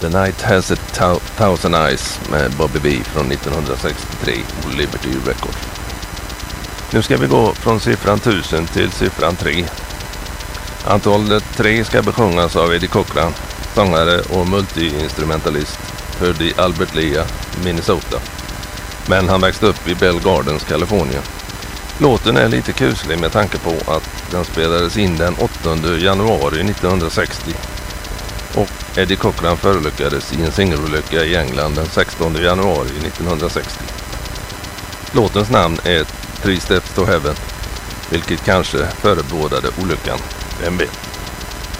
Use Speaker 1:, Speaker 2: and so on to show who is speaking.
Speaker 1: The Night Has a Thousand Eyes med Bobby B från 1963 på Liberty Records. Nu ska vi gå från siffran 1000 till siffran 3. Antalet 3 ska besjungas av Eddie Cochran, sångare och multiinstrumentalist, född i Albert Lea, Minnesota. Men han växte upp i Bell Gardens, Kalifornien. Låten är lite kuslig med tanke på att den spelades in den 8 januari 1960 och Eddie Cochran förolyckades i en singelolycka i England den 16 januari 1960. Låtens namn är Three Steps to Heaven, vilket kanske förebådade olyckan. Vem vet?